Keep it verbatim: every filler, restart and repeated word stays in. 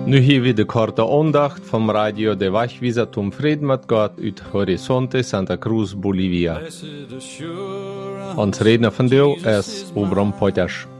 Nu hier weer de korte aandacht vom Radio de Wachwieser zum Frieden mit Gott uit Horizonte Santa Cruz, Bolivia. Ons redner van deel is Obram Potash.